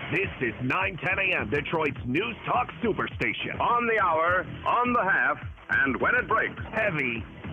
This is 910 a.m., Detroit's News Talk Superstation. On the hour, on the half, and when it breaks. Heavy